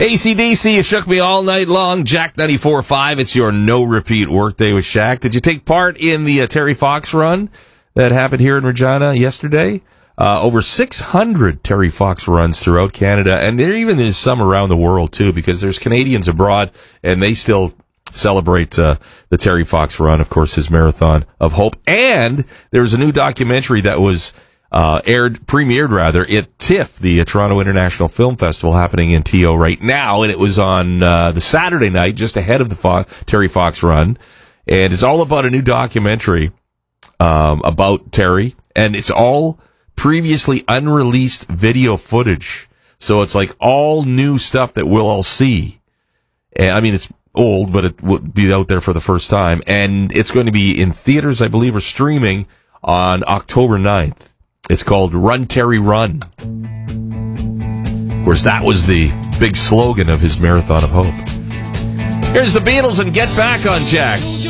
AC/DC, you shook me all night long. Jack 94.5, it's your no-repeat workday with Shaq. Did you take part in the Terry Fox run that happened here in Regina yesterday? Over 600 Terry Fox runs throughout Canada, and there's some around the world, too, because there's Canadians abroad, and they still celebrate the Terry Fox run, of course, his Marathon of Hope. And there's a new documentary that was premiered at TIFF, the Toronto International Film Festival, happening in TO right now, and it was on the Saturday night, just ahead of the Terry Fox run, and it's all about a new documentary about Terry, and it's all previously unreleased video footage, so it's like all new stuff that we'll all see. And I mean, it's old, but it will be out there for the first time, and it's going to be in theaters, I believe, or streaming on October 9th. It's called Run, Terry, Run. Of course, that was the big slogan of his Marathon of Hope. Here's the Beatles and Get Back on Jack.